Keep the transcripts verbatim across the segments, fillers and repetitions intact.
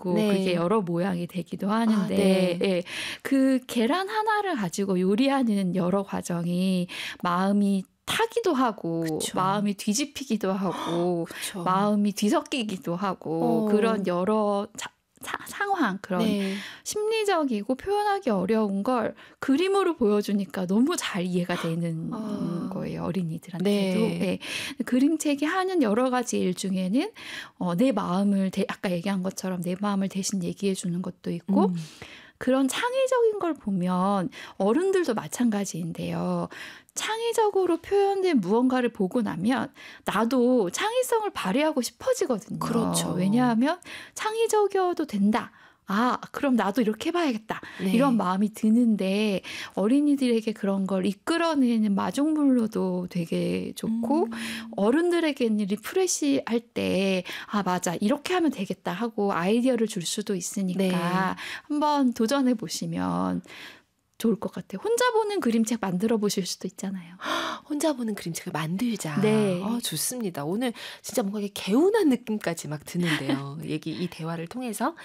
있고 네. 그게 여러 모양이 되기도 하는데 아, 네. 예, 그 계란 하나를 가지고 요리하는 여러 과정이 마음이 타기도 하고 그쵸. 마음이 뒤집히기도 하고 그쵸. 마음이 뒤섞이기도 하고 어. 그런 여러 자, 사, 상황 그런 네. 심리적이고 표현하기 어려운 걸 그림으로 보여주니까 너무 잘 이해가 되는 아. 거예요. 어린이들한테도. 네. 네. 그림책이 하는 여러 가지 일 중에는 어, 내 마음을 대, 아까 얘기한 것처럼 내 마음을 대신 얘기해 주는 것도 있고 음. 그런 창의적인 걸 보면 어른들도 마찬가지인데요. 창의적으로 표현된 무언가를 보고 나면 나도 창의성을 발휘하고 싶어지거든요. 그렇죠. 왜냐하면 창의적이어도 된다. 아, 그럼 나도 이렇게 해봐야겠다. 네. 이런 마음이 드는데 어린이들에게 그런 걸 이끌어내는 마중물로도 되게 좋고 음. 어른들에게는 리프레시 할 때 아, 맞아. 이렇게 하면 되겠다 하고 아이디어를 줄 수도 있으니까 네. 한번 도전해 보시면 좋을 것 같아요. 혼자 보는 그림책 만들어 보실 수도 있잖아요. 혼자 보는 그림책을 만들자. 네. 어, 좋습니다. 오늘 진짜 뭔가 이게 개운한 느낌까지 막 드는데요. 얘기 이 대화를 통해서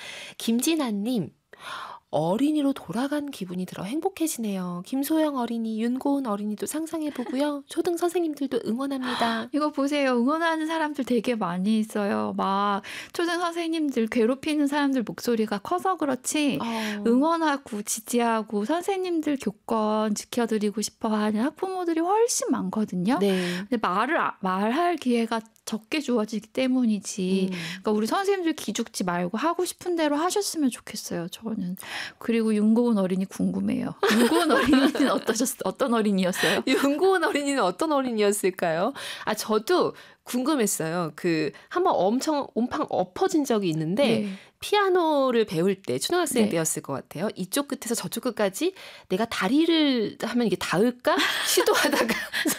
김진아님. 어린이로 돌아간 기분이 들어 행복해지네요. 김소영 어린이, 윤고은 어린이도 상상해보고요. 초등 선생님들도 응원합니다. 이거 보세요. 응원하는 사람들 되게 많이 있어요. 막 초등 선생님들 괴롭히는 사람들 목소리가 커서 그렇지 어. 응원하고 지지하고 선생님들 교권 지켜드리고 싶어하는 학부모들이 훨씬 많거든요. 네. 근데 말을 아- 말할 기회가 적게 주어지기 때문이지. 음. 그러니까 우리 선생님들 기죽지 말고 하고 싶은 대로 하셨으면 좋겠어요. 저는. 그리고 윤고은 어린이 궁금해요. 윤고은 어린이는 어떠셨 어떤 어린이였어요? 윤고은 어린이는 어떤 어린이였을까요? 아, 저도 궁금했어요. 그 한번 엄청 온팡 엎어진 적이 있는데 네. 피아노를 배울 때 초등학생 네. 때였을 것 같아요. 이쪽 끝에서 저쪽 끝까지 내가 다리를 하면 이게 닿을까 시도하다가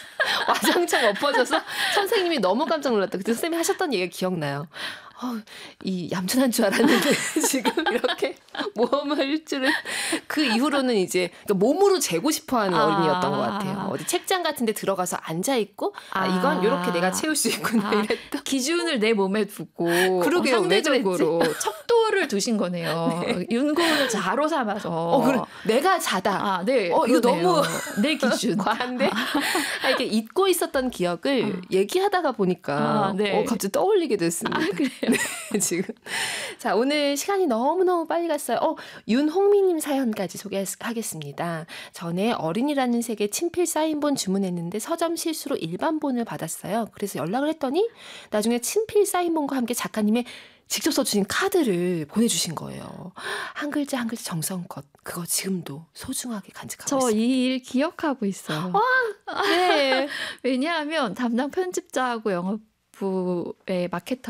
와장창 엎어져서 선생님이 너무 깜짝 놀랐다. 그때 선생님이 하셨던 얘기가 기억나요. 어, 이 얌전한 줄 알았는데 지금 이렇게 모험을 할 줄은. 그 이후로는 이제 몸으로 재고 싶어하는 아. 어린이였던 것 같아요. 어디 책장 같은 데 들어가서 앉아있고 아, 이건 이렇게 내가 채울 수 있구나 아, 이랬던. 기준을 내 몸에 두고 그러게요. 어, 상대적으로 척도를 두신 거네요. 네. 윤고은을 자로 삼아서. 어, 그래. 내가 자다. 아, 네. 어, 이거 그러네요. 너무 내 기준. 과한데? 아, 이렇게 잊고 있었던 기억을 아. 얘기하다가 보니까 아, 네. 어, 갑자기 떠올리게 됐습니다. 아, 그래요? 네, 지금. 자, 오늘 시간이 너무너무 빨리 갔어요. 어, 윤홍미님 사연까지 소개하겠습니다. 전에 어린이라는 책에 친필 사인본 주문했는데 서점 실수로 일반본을 받았어요. 그래서 연락을 했더니 나중에 친필 사인본과 함께 작가님의 직접 써주신 카드를 보내주신 거예요. 한 글자 한 글자 정성껏. 그거 지금도 소중하게 간직하고 저 있습니다. 이 일 기억하고 있어요. 네. 왜냐하면 담당 편집자하고 영업 부의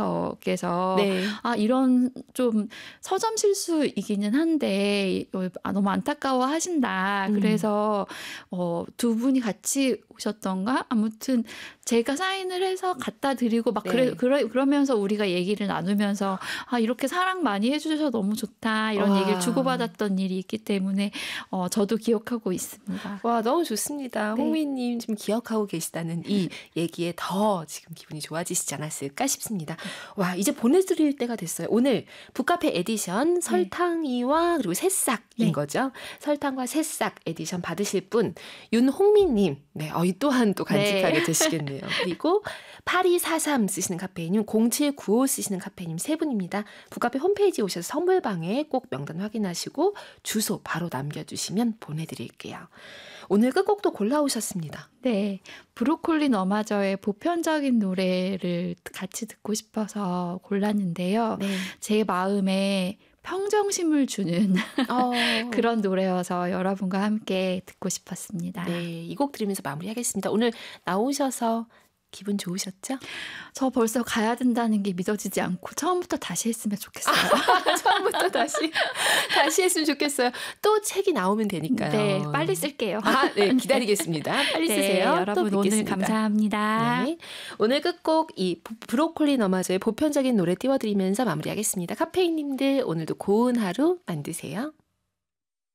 마케터께서 네. 아 이런 좀 서점 실수이기는 한데 아, 너무 안타까워 하신다. 음. 그래서 어, 두 분이 같이 오셨던가 아무튼 제가 사인을 해서 갖다 드리고 막 네. 그래, 그러, 그러면서 우리가 얘기를 나누면서 아 이렇게 사랑 많이 해주셔서 너무 좋다 이런 와. 얘기를 주고받았던 일이 있기 때문에 어, 저도 기억하고 있습니다. 와, 너무 좋습니다. 네. 홍미님 지금 기억하고 계시다는 이 얘기에 더 지금 기분이 좋아지시지 않았을까 싶습니다. 와, 이제 보내드릴 때가 됐어요. 오늘 북카페 에디션 설탕이와 그리고 새싹인 네. 거죠. 설탕과 새싹 에디션 받으실 분 윤홍미님. 네, 어, 이 또한 또 간직하게 네. 되시겠네요. 그리고 팔이사삼 쓰시는 카페인님, 공칠구오 쓰시는 카페인님 세 분입니다. 북카페 홈페이지에 오셔서 선물방에 꼭 명단 확인하시고 주소 바로 남겨주시면 보내드릴게요. 오늘 끝곡도 골라오셨습니다. 네, 브로콜리 너마저의 보편적인 노래를 같이 듣고 싶어서 골랐는데요. 네. 제 마음에 평정심을 주는 어. 그런 노래여서 여러분과 함께 듣고 싶었습니다. 네, 이 곡 들으면서 마무리하겠습니다. 오늘 나오셔서 기분 좋으셨죠? 저 벌써 가야 된다는 게 믿어지지 않고 처음부터 다시 했으면 좋겠어요. 처음부터 다시 다시 했으면 좋겠어요. 또 책이 나오면 되니까요. 네, 빨리 쓸게요. 아, 네, 기다리겠습니다. 빨리 네, 쓰세요. 여러분 또 오늘 뵙겠습니다. 감사합니다. 네, 오늘 끝곡 이 브로콜리 너마저의 보편적인 노래 띄워드리면서 마무리하겠습니다. 카페인님들 오늘도 고운 하루 만드세요.